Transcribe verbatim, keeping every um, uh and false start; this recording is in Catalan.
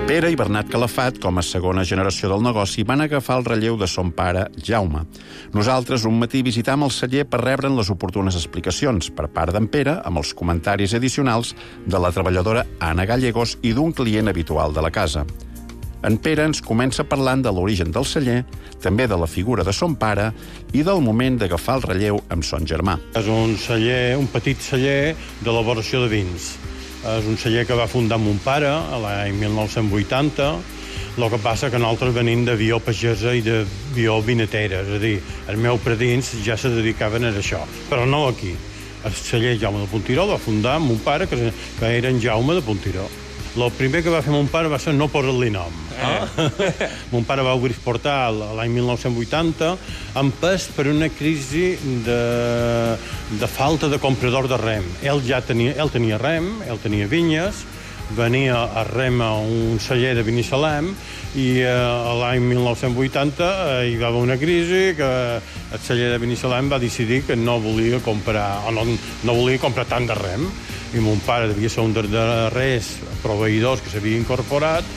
Pere i Bernat Calafat, com a segona generació del negoci, van agafar el relleu de son pare, Jaume. Nosaltres un matí visitam el celler per rebre'n les oportunes explicacions per part d'en Pere, amb els comentaris addicionals de la treballadora Anna Gallegos i d'un client habitual de la casa. En Pere ens comença parlant de l'origen del celler, també de la figura de son pare i del moment d'agafar el relleu amb son germà. És un celler, un petit celler d'elaboració de vins. És un celler que va fundar mon pare a l'any mil nou-cents vuitanta. El que passa que nosaltres venim de vió pagesa i de vió vinatera, és a dir, els meus predins ja se dedicaven a això, però no aquí. El celler Jaume de Pontiró va fundar mon pare, que, que era en Jaume de Pontiró. El primer que va fer mon pare va ser no posar-li nom. Ah. Mon pare va obrir portal l'any mil nou-cents vuitanta, empès per una crisi de, de falta de comprador de rem. Ell ja tenia, ell tenia rem, ell tenia vinyes, venia a rem a un celler de Binissalem i eh, l'any mil nou-cents vuitanta eh, hi va haver una crisi que el celler de Binissalem va decidir que no volia comprar, o no, no volia comprar tant de rem, i mon pare devia ser un dels darrers proveïdors que s'havia incorporat